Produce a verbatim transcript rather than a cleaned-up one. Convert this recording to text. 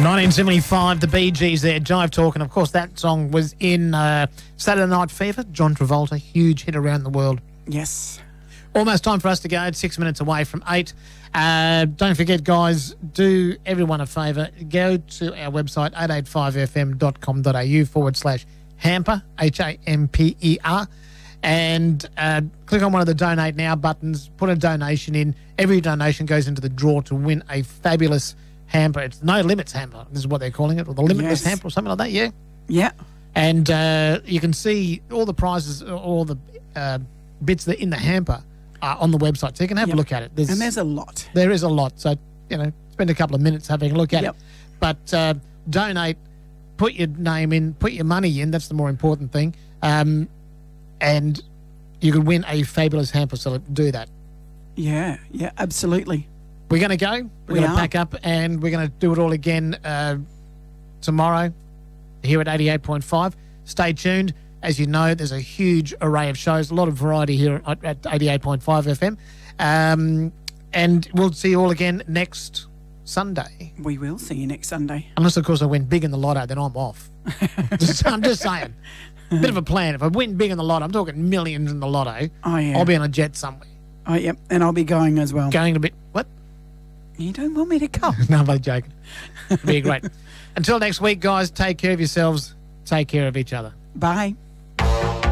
nineteen seventy-five, the Bee Gees there, Jive Talk, and of course that song was in uh, Saturday Night Fever, John Travolta, huge hit around the world. Yes. Almost time for us to go. It's six minutes away from eight. Uh, don't forget, guys, do everyone a favour. Go to our website, eight eight five f m dot com dot a u forward slash hamper, H A M P E R, and uh, click on one of the Donate Now buttons, put a donation in. Every donation goes into the draw to win a fabulous hamper. It's No Limits hamper. This is what they're calling it, or the Limitless Yes. hamper or something like that, yeah? Yeah. And uh, you can see all the prizes, all the uh, bits that are in the hamper are on the website, so you can have Yep. a look at it. There's, And there's a lot. there is a lot, so, you know, spend a couple of minutes having a look at Yep. it. But uh, donate, put your name in, put your money in, that's the more important thing, um, and you could win a fabulous hamper, so do that. Yeah, yeah, absolutely. We're going to go. We're We going to are. pack up and we're going to do it all again uh, tomorrow here at eighty-eight point five. Stay tuned. As you know, there's a huge array of shows, a lot of variety here at, at eighty-eight point five F M. Um, and we'll see you all again next Sunday. We will see you next Sunday. Unless, of course, I win big in the lotto, then I'm off. just, I'm just saying. Bit of a plan. If I win big in the lotto, I'm talking millions in the lotto, Oh, yeah. I'll be on a jet somewhere. Oh, yep. And I'll be going as well. Going a bit... What? You don't want me to come. No, I'm only joking. Be great. Until next week, guys, take care of yourselves. Take care of each other. Bye.